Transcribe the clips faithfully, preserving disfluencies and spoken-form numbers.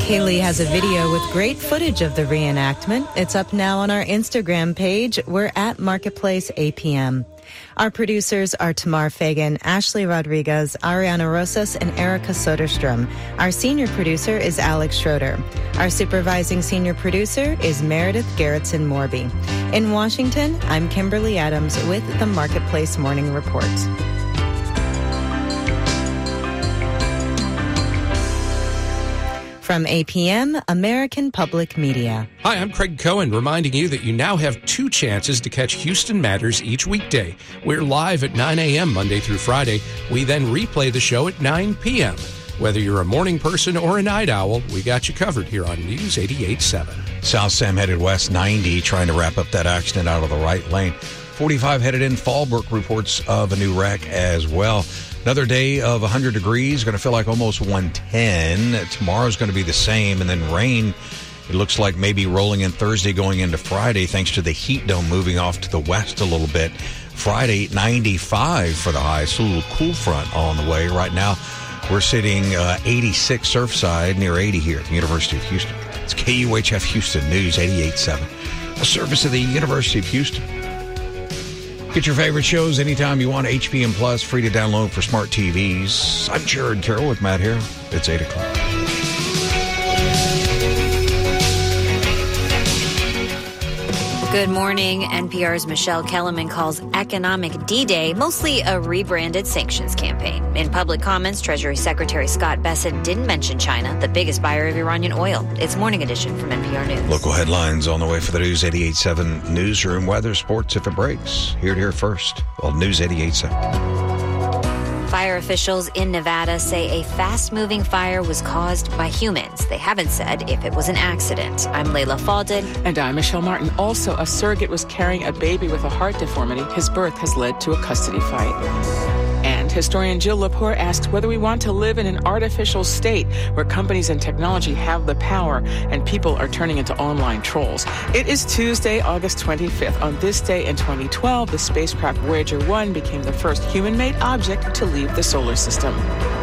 Kaylee has a video with great footage of the reenactment. It's up now on our Instagram page. We're at Marketplace A P M. Our producers are Tamar Fagan, Ashley Rodriguez, Ariana Rosas, and Erica Soderstrom. Our senior producer is Alex Schroeder. Our supervising senior producer is Meredith Garrettson Morby. In Washington, I'm Kimberly Adams with the Marketplace Morning Report. From A P M, American Public Media. Hi, I'm Craig Cohen, reminding you that you now have two chances to catch Houston Matters each weekday. We're live at nine a.m. Monday through Friday. We then replay the show at nine p.m. Whether you're a morning person or a night owl, we got you covered here on News eighty-eight point seven. South Sam headed west ninety, trying to wrap up that accident out of the right lane. forty-five headed in. Fallbrook reports of a new wreck as well. Another day of one hundred degrees, going to feel like almost one ten. Tomorrow's going to be the same, and then rain, it looks like maybe rolling in Thursday going into Friday thanks to the heat dome moving off to the west a little bit. Friday, ninety-five for the high. So a little cool front on the way. Right now, we're sitting uh, eighty-six Surfside, near eighty here at the University of Houston. It's K U H F Houston News eighty-eight point seven, a service of the University of Houston. Get your favorite shows anytime you want. H P M Plus, free to download for smart T Vs. I'm Jared Carroll with Matt here. It's eight o'clock. Good morning. N P R's Michelle Kellerman calls Economic D-Day mostly a rebranded sanctions campaign. In public comments, Treasury Secretary Scott Bessent didn't mention China, the biggest buyer of Iranian oil. It's Morning Edition from N P R News. Local headlines on the way for the News eighty-eight point seven newsroom. Weather, sports if it breaks. Here to hear first on News eighty-eight point seven. Fire officials in Nevada say a fast-moving fire was caused by humans. They haven't said if it was an accident. I'm Layla Faldin. And I'm Michelle Martin. Also, a surrogate was carrying a baby with a heart deformity. His birth has led to a custody fight. And historian Jill Lepore asks whether we want to live in an artificial state where companies and technology have the power and people are turning into online trolls. It is Tuesday, August twenty-fifth. On this day in twenty twelve, the spacecraft Voyager one became the first human-made object to leave the solar system.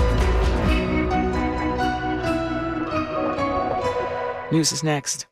News is next.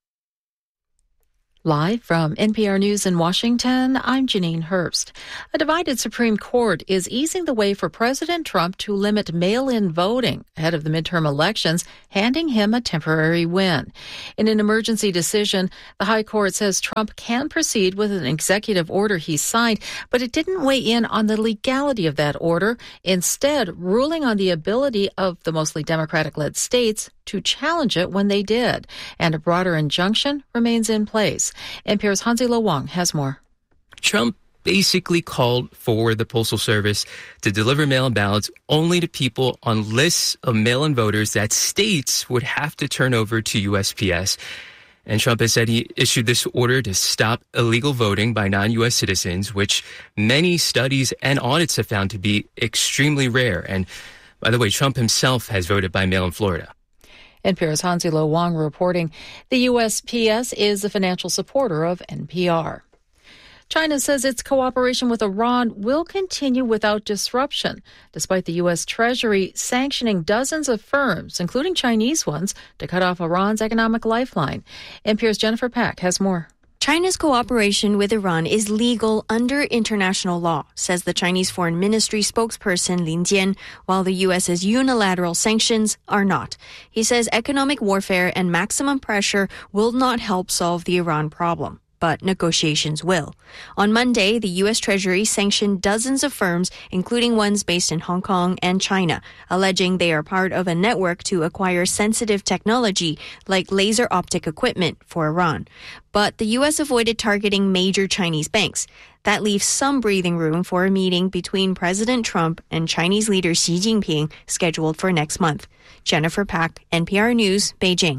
Live from N P R News in Washington, I'm Janine Herbst. A divided Supreme Court is easing the way for President Trump to limit mail-in voting ahead of the midterm elections, handing him a temporary win. In an emergency decision, the High Court says Trump can proceed with an executive order he signed, but it didn't weigh in on the legality of that order, instead ruling on the ability of the mostly Democratic-led states to challenge it when they did. And a broader injunction remains in place. N P R's Hansi Lo Wang has more. Trump basically called for the Postal Service to deliver mail-in ballots only to people on lists of mail-in voters that states would have to turn over to U S P S. And Trump has said he issued this order to stop illegal voting by non-U S citizens, which many studies and audits have found to be extremely rare. And by the way, Trump himself has voted by mail in Florida. N P R's Hansi Lo Wang reporting. The U S P S is a financial supporter of N P R. China says its cooperation with Iran will continue without disruption, despite the U S Treasury sanctioning dozens of firms, including Chinese ones, to cut off Iran's economic lifeline. N P R's Jennifer Pack has more. China's cooperation with Iran is legal under international law, says the Chinese Foreign Ministry spokesperson Lin Jian, while the U S's unilateral sanctions are not. He says economic warfare and maximum pressure will not help solve the Iran problem, but negotiations will. On Monday, the U S Treasury sanctioned dozens of firms, including ones based in Hong Kong and China, alleging they are part of a network to acquire sensitive technology like laser optic equipment for Iran. But the U S avoided targeting major Chinese banks. That leaves some breathing room for a meeting between President Trump and Chinese leader Xi Jinping scheduled for next month. Jennifer Pack, N P R News, Beijing.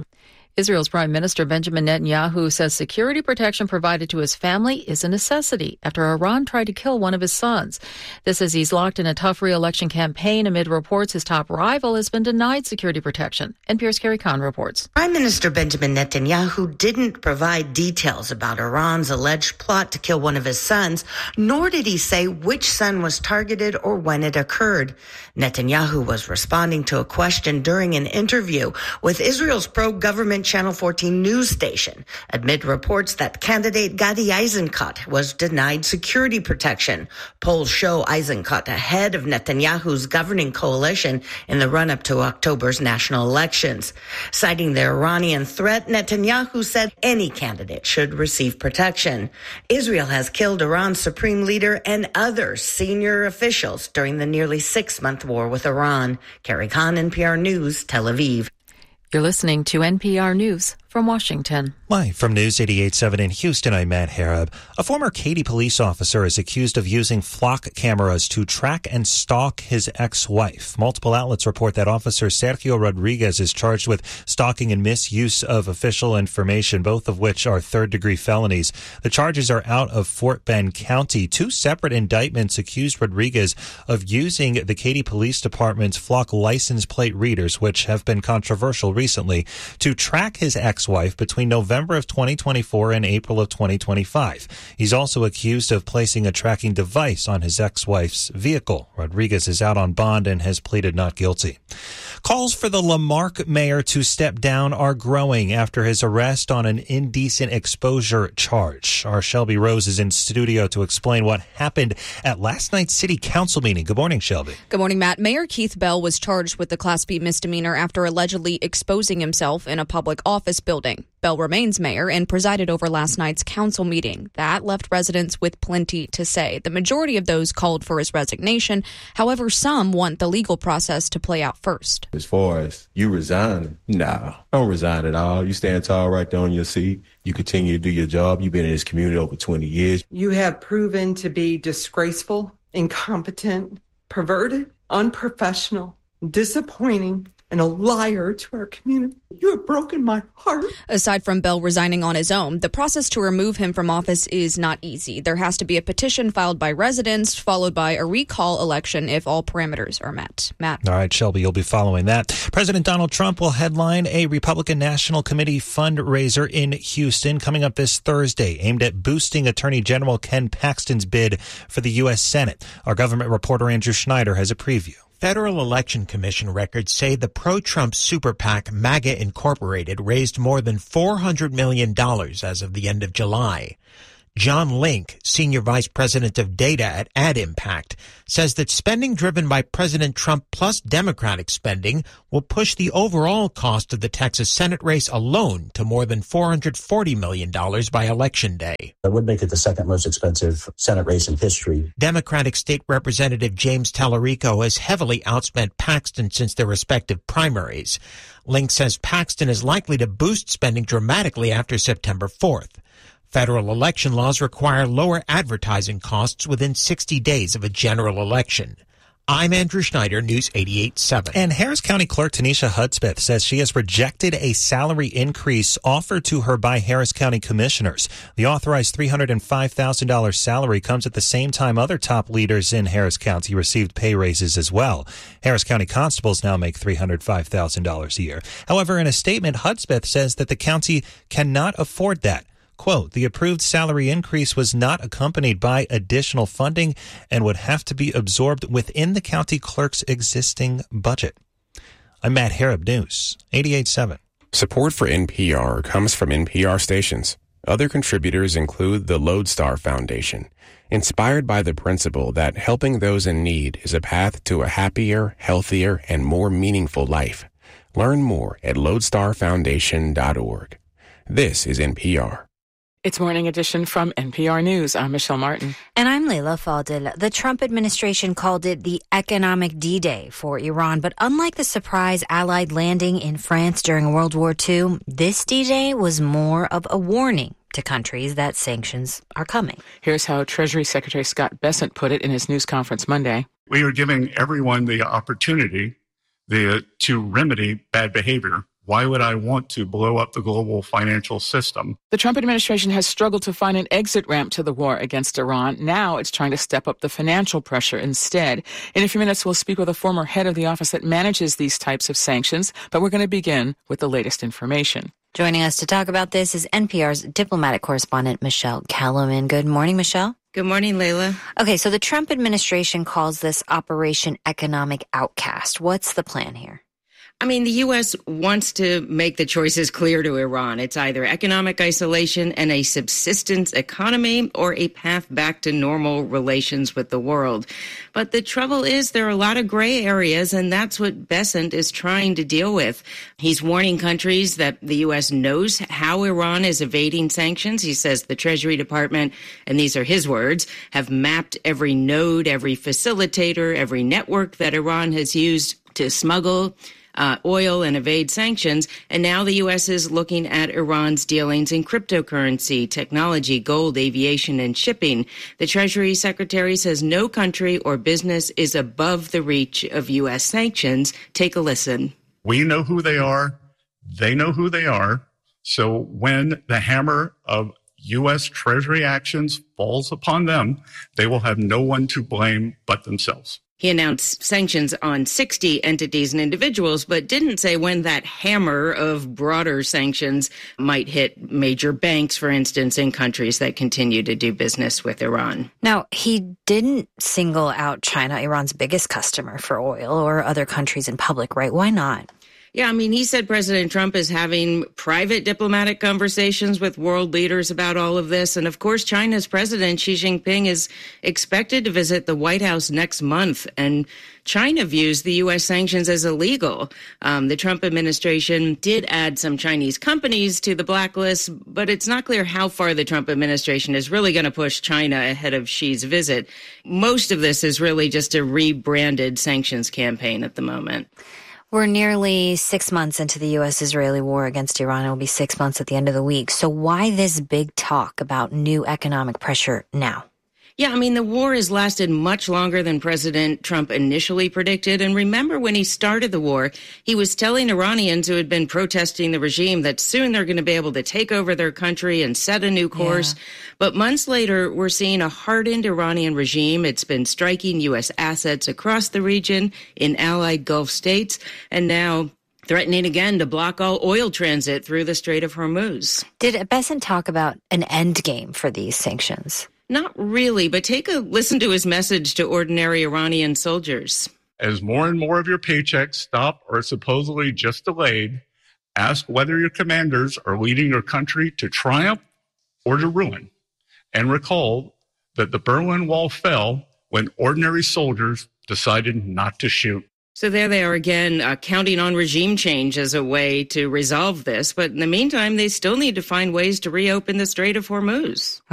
Israel's Prime Minister Benjamin Netanyahu says security protection provided to his family is a necessity after Iran tried to kill one of his sons. This as he's locked in a tough re-election campaign amid reports his top rival has been denied security protection. N P R's Carrie Kahn reports. Prime Minister Benjamin Netanyahu didn't provide details about Iran's alleged plot to kill one of his sons, nor did he say which son was targeted or when it occurred. Netanyahu was responding to a question during an interview with Israel's pro-government Channel fourteen news station amid reports that candidate Gadi Eisenkot was denied security protection. Polls show Eisenkot ahead of Netanyahu's governing coalition in the run-up to October's national elections. Citing the Iranian threat, Netanyahu said any candidate should receive protection. Israel has killed Iran's supreme leader and other senior officials during the nearly six-month war with Iran. Carrie Kahn, N P R News, Tel Aviv. You're listening to N P R News from Washington. Live from News eighty-eight point seven in Houston, I'm Matt Harab. A former Katy police officer is accused of using flock cameras to track and stalk his ex-wife. Multiple outlets report that Officer Sergio Rodriguez is charged with stalking and misuse of official information, both of which are third-degree felonies. The charges are out of Fort Bend County. Two separate indictments accused Rodriguez of using the Katy Police Department's flock license plate readers, which have been controversial recently, to track his ex wife between November of twenty twenty-four and April of twenty twenty-five. He's also accused of placing a tracking device on his ex-wife's vehicle. Rodriguez is out on bond and has pleaded not guilty. Calls for the Lamarck mayor to step down are growing after his arrest on an indecent exposure charge. Our Shelby Rose is in studio to explain what happened at last night's city council meeting. Good morning, Shelby. Good morning, Matt. Mayor Keith Bell was charged with the Class B misdemeanor after allegedly exposing himself in a public office building. Bell remains mayor and presided over last night's council meeting. That left residents with plenty to say. The majority of those called for his resignation. However, some want the legal process to play out first. As far as you resigning, no, don't resign at all. You stand tall right there on your seat. You continue to do your job. You've been in this community over twenty years. You have proven to be disgraceful, incompetent, perverted, unprofessional, disappointing, and a liar to our community. You have broken my heart. Aside from Bell resigning on his own, the process to remove him from office is not easy. There has to be a petition filed by residents, followed by a recall election if all parameters are met. Matt. All right, Shelby, you'll be following that. President Donald Trump will headline a Republican National Committee fundraiser in Houston coming up this Thursday, aimed at boosting Attorney General Ken Paxton's bid for the U S Senate. Our government reporter Andrew Schneider has a preview. Federal Election Commission records say the pro-Trump super PAC MAGA Incorporated raised more than four hundred million dollars as of the end of July. John Link, Senior Vice President of Data at Ad Impact, says that spending driven by President Trump plus Democratic spending will push the overall cost of the Texas Senate race alone to more than four hundred forty million dollars by Election Day. That would make it the second most expensive Senate race in history. Democratic State Representative James Tallarico has heavily outspent Paxton since their respective primaries. Link says Paxton is likely to boost spending dramatically after September fourth. Federal election laws require lower advertising costs within sixty days of a general election. I'm Andrew Schneider, News eighty-eight point seven. And Harris County Clerk Tanisha Hudspeth says she has rejected a salary increase offered to her by Harris County commissioners. The authorized three hundred five thousand dollars salary comes at the same time other top leaders in Harris County received pay raises as well. Harris County constables now make three hundred five thousand dollars a year. However, in a statement, Hudspeth says that the county cannot afford that. Quote, the approved salary increase was not accompanied by additional funding and would have to be absorbed within the county clerk's existing budget. I'm Matt Harab, News eighty-eight point seven. Support for N P R comes from N P R stations. Other contributors include the Lodestar Foundation, inspired by the principle that helping those in need is a path to a happier, healthier, and more meaningful life. Learn more at lodestar foundation dot org. This is N P R. It's Morning Edition from N P R News. I'm Michelle Martin. And I'm Leila Fadil. The Trump administration called it the economic D-Day for Iran. But unlike the surprise Allied landing in France during World War Two, this D-Day was more of a warning to countries that sanctions are coming. Here's how Treasury Secretary Scott Bessent put it in his news conference Monday. We are giving everyone the opportunity the, to remedy bad behavior Why would I want to blow up the global financial system? The Trump administration has struggled to find an exit ramp to the war against Iran. Now it's trying to step up the financial pressure instead. In a few minutes, we'll speak with a former head of the office that manages these types of sanctions, but we're going to begin with the latest information. Joining us to talk about this is N P R's diplomatic correspondent, Michelle Kellerman. Good morning, Michelle. Good morning, Layla. Okay, so the Trump administration calls this Operation Economic Outcast. What's the plan here? I mean, the U S wants to make the choices clear to Iran. It's either economic isolation and a subsistence economy or a path back to normal relations with the world. But the trouble is there are a lot of gray areas, and that's what Bessent is trying to deal with. He's warning countries that the U S knows how Iran is evading sanctions. He says the Treasury Department, and these are his words, have mapped every node, every facilitator, every network that Iran has used to smuggle Uh, oil and evade sanctions. And now the U S is looking at Iran's dealings in cryptocurrency, technology, gold, aviation, and shipping. The Treasury Secretary says no country or business is above the reach of U S sanctions. Take a listen. We know who they are. They know who they are. So when the hammer of U S Treasury actions falls upon them, they will have no one to blame but themselves. He announced sanctions on sixty entities and individuals, but didn't say when that hammer of broader sanctions might hit major banks, for instance, in countries that continue to do business with Iran. Now, he didn't single out China, Iran's biggest customer, for oil or other countries in public, right? Why not? Yeah, I mean, he said President Trump is having private diplomatic conversations with world leaders about all of this. And of course, China's president, Xi Jinping, is expected to visit the White House next month. And China views the U S sanctions as illegal. Um, the Trump administration did add some Chinese companies to the blacklist, but it's not clear how far the Trump administration is really going to push China ahead of Xi's visit. Most of this is really just a rebranded sanctions campaign at the moment. We're nearly six months into the U S-Israeli war against Iran. It will be six months at the end of the week. So why this big talk about new economic pressure now? Yeah, I mean, the war has lasted much longer than President Trump initially predicted. And remember, when he started the war, he was telling Iranians who had been protesting the regime that soon they're going to be able to take over their country and set a new course. Yeah. But months later, we're seeing a hardened Iranian regime. It's been striking U S assets across the region in allied Gulf states, and now threatening again to block all oil transit through the Strait of Hormuz. Did Bessent talk about an end game for these sanctions? Not really, but take a listen to his message to ordinary Iranian soldiers. As more and more of your paychecks stop or supposedly just delayed, ask whether your commanders are leading your country to triumph or to ruin. And recall that the Berlin Wall fell when ordinary soldiers decided not to shoot. So there they are again, uh, counting on regime change as a way to resolve this. But in the meantime, they still need to find ways to reopen the Strait of Hormuz.